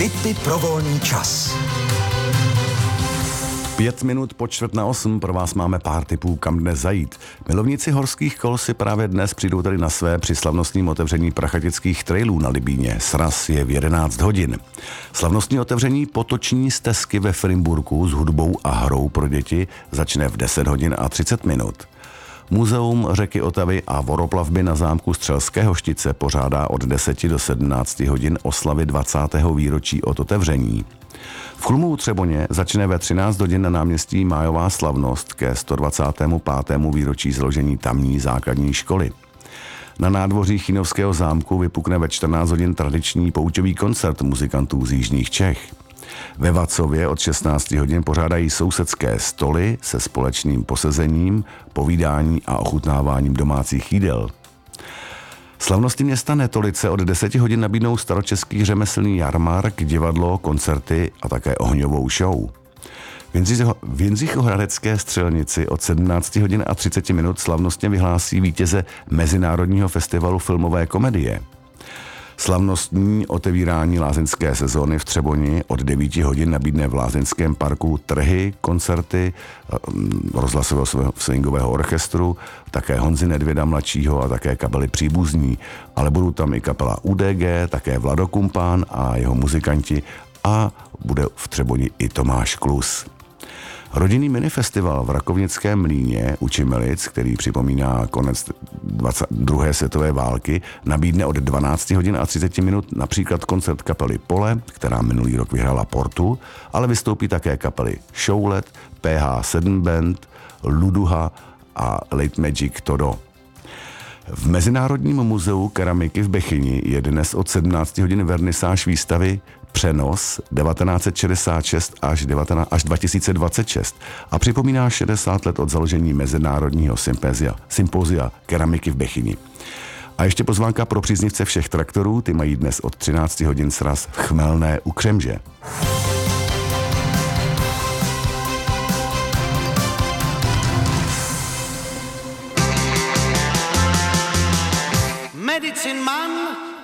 Tipy pro volný čas. 5 minut po 7:45 pro vás máme pár tipů, kam dnes zajít. Milovníci horských kol si právě dnes přijdou tady na své při slavnostním otevření prachatických trailů na Libíně. Sraz je v 11 hodin. Slavnostní otevření potoční stezky ve Frimburku s hudbou a hrou pro děti začne v 10 hodin a 30 minut. Muzeum řeky Otavy a voroplavby na zámku Střelského Štice pořádá od 10 do 17 hodin oslavy 20. výročí od otevření. V Chlumů u Třeboně začne ve 13 hodin na náměstí májová slavnost ke 125. výročí založení tamní základní školy. Na nádvoří Chinovského zámku vypukne ve 14 hodin tradiční poučový koncert muzikantů z jižních Čech. Ve Vacově od 16 hodin pořádají sousedské stoly se společným posezením, povídání a ochutnáváním domácích jídel. Slavnosti města Netolice od 10 hodin nabídnou staročeský řemeslný jarmark, divadlo, koncerty a také ohňovou show. V Jindřichohradecké Střelnici od 17 hodin a 30 minut slavnostně vyhlásí vítěze Mezinárodního festivalu filmové komedie. Slavnostní otevírání lázeňské sezóny v Třeboni od 9 hodin nabídne v lázeňském parku trhy, koncerty rozhlasového swingového orchestru, také Honzy Nedvěda mladšího a také kapely Příbuzní, ale budou tam i kapela UDG, také Vlado Kumpán a jeho muzikanti a bude v Třeboni i Tomáš Klus. Rodinný minifestival v Rakovnickém Mlýně u Čimelic, který připomíná konec druhé světové války, nabídne od 12 hodin a 30 minut například koncert kapely Pole, která minulý rok vyhrála Portu, ale vystoupí také kapely Showlet, PH7 Band, Luduha a Late Magic Todo. V Mezinárodním muzeu keramiky v Bechyni je dnes od 17 hodin vernisáž výstavy Přenos 1966 až 2026 a připomíná 60 let od založení Mezinárodního sympozia keramiky v Bechyni. A ještě pozvánka pro příznivce všech traktorů, ty mají dnes od 13 hodin sraz v Chmelné u Křemže. Medicine Man